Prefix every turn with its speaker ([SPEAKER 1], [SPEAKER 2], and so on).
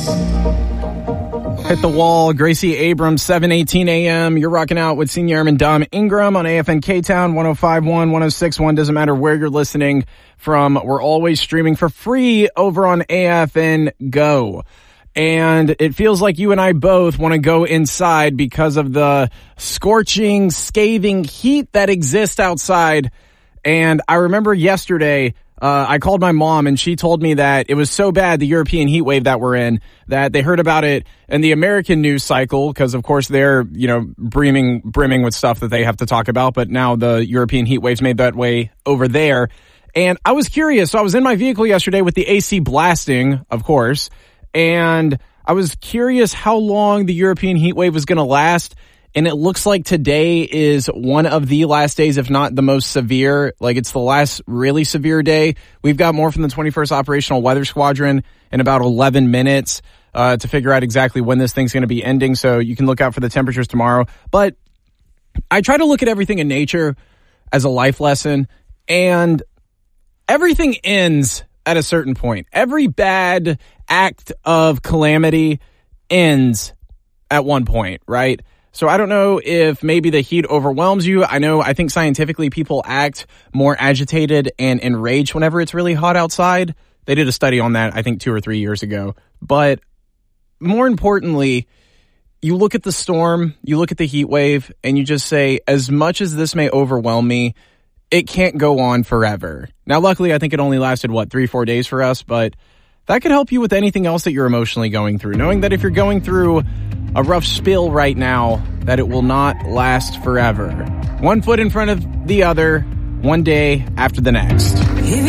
[SPEAKER 1] Hit the wall. Gracie Abrams, 7:18 a.m. You're rocking out with Senior Airman Dom Ingram on AFN K-Town, 105.1, 106.1. Doesn't matter where you're listening from. We're always streaming for free over on AFN Go. And it feels like you and I both want to go inside because of the scorching, scathing heat that exists outside. And I remember yesterday, I called my mom and she told me that it was so bad, the European heat wave that we're in, that they heard about it in the American news cycle because, of course, they're, brimming with stuff that they have to talk about. But now the European heat waves made that way over there. And I was curious. So I was in my vehicle yesterday with the AC blasting, of course, and I was curious how long the European heat wave was going to last. And it looks like today is one of the last days, if not the most severe. Like, it's the last really severe day. We've got more from the 21st Operational Weather Squadron in about 11 minutes to figure out exactly when this thing's going to be ending. So you can look out for the temperatures tomorrow. But I try to look at everything in nature as a life lesson. And everything ends at a certain point. Every bad act of calamity ends at one point, right? So I don't know if maybe the heat overwhelms you. I think scientifically people act more agitated and enraged whenever it's really hot outside. They did a study on that, I think 2 or 3 years ago. But more importantly, you look at the storm, you look at the heat wave, and you just say, as much as this may overwhelm me, it can't go on forever. Now, luckily, I think it only lasted, 3-4 days for us, but that could help you with anything else that you're emotionally going through. Knowing that if you're going through a rough spill right now, that it will not last forever. One foot in front of the other, one day after the next.